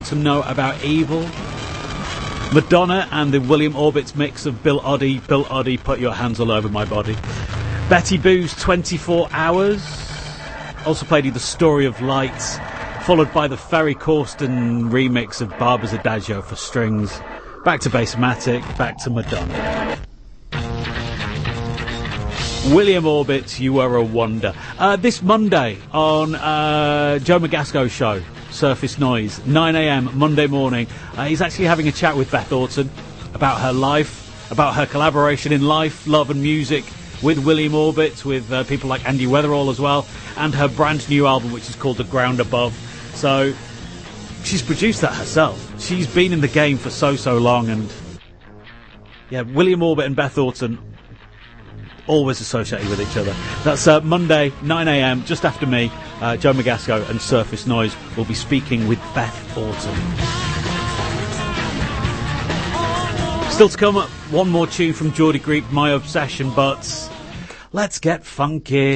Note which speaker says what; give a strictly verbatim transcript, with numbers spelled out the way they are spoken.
Speaker 1: to know about evil. Madonna and the William Orbit's mix of Bill Oddie, Bill Oddie, Put Your Hands All Over My Body. Betty Boo's twenty-four hours. Also played you The Story of Light, followed by the Ferry Corsten remix of Barbara's Adagio for strings. Back to Bassmatic, back to Madonna. William Orbit, You Are a Wonder. Uh, this Monday on uh, Joe Magasco's show, Surface Noise, nine a.m. Monday morning, uh, he's actually having a chat with Beth Orton about her life, about her collaboration in life, love and music with William Orbit, with uh, people like Andy Weatherall as well, and her brand new album, which is called The Ground Above. So she's produced that herself. She's been in the game for so, so long, and yeah, William Orbit and Beth Orton always associated with each other. That's uh, Monday, nine a.m, just after me. uh, Joe Magasco and Surface Noise will be speaking with Beth Orton. Still to come, one more tune from Geordie Greek, My Obsession, but let's get funky.